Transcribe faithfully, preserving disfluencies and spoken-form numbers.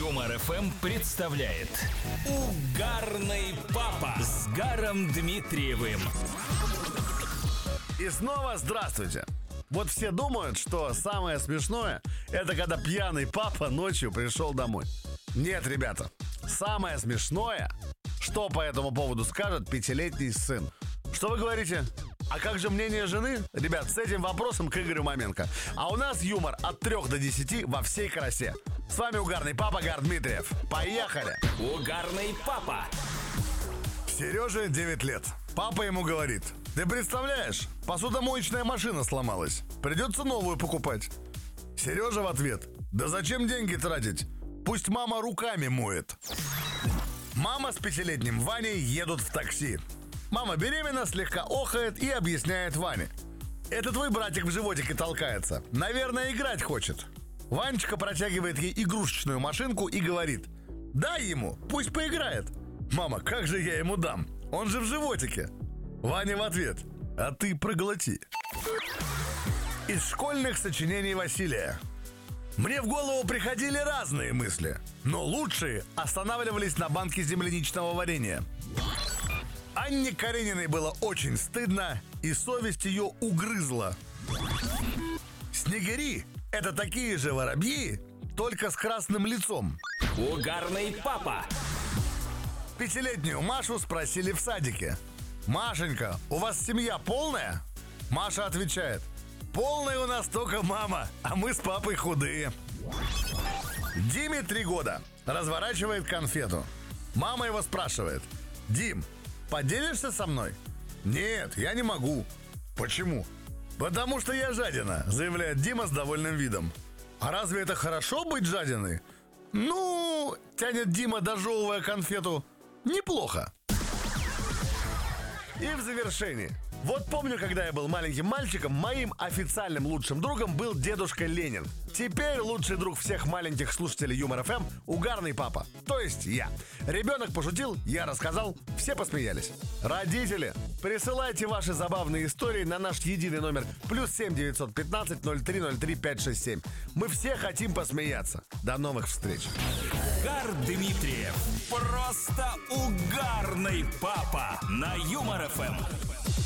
Юмор эф эм представляет Угарный папа с Гаром Дмитриевым. И снова здравствуйте. Вот все думают, что самое смешное — это когда пьяный папа ночью пришел домой. Нет, ребята, самое смешное, что по этому поводу скажет пятилетний сын. Что вы говорите? А как же мнение жены? Ребят, с этим вопросом к Игорю Маменко. А у нас юмор от трех до десяти во всей красе. С вами Угарный папа Гар Дмитриев. Поехали! Угарный папа. Сереже девять лет. Папа ему говорит: ты представляешь, посудомоечная машина сломалась. Придется новую покупать. Сережа в ответ: да зачем деньги тратить? Пусть мама руками моет. Мама с пятилетним Ваней едут в такси. Мама беременна, слегка охает и объясняет Ване: это твой братик в животике толкается. Наверное, играть хочет. Ванечка протягивает ей игрушечную машинку и говорит: дай ему, пусть поиграет. Мама: как же я ему дам? Он же в животике. Ваня в ответ: а ты проглоти. Из школьных сочинений Василия. Мне в голову приходили разные мысли, но лучшие останавливались на банке земляничного варенья. Анне Карениной было очень стыдно, и совесть ее угрызла. Снегири — это такие же воробьи, только с красным лицом. Угарный папа. Пятилетнюю Машу спросили в садике: Машенька, у вас семья полная? Маша отвечает: полная у нас только мама, а мы с папой худые. Диме три года. Разворачивает конфету. Мама его спрашивает: Дим, поделишься со мной? Нет, я не могу. Почему? Потому что я жадина, заявляет Дима с довольным видом. А разве это хорошо быть жадиной? Ну, тянет Дима, дожевывая конфету, неплохо. И в завершении. Вот помню, когда я был маленьким мальчиком, моим официальным лучшим другом был дедушка Ленин. Теперь лучший друг всех маленьких слушателей Юмор эф эм — Угарный папа, то есть я. Ребенок пошутил, я рассказал, все посмеялись. Родители, присылайте ваши забавные истории на наш единый номер плюс семь девятьсот пятнадцать ноль три ноль три пять шесть семь. Мы все хотим посмеяться. До новых встреч. Гар Дмитриев. Просто угарный папа на Юмор эф эм.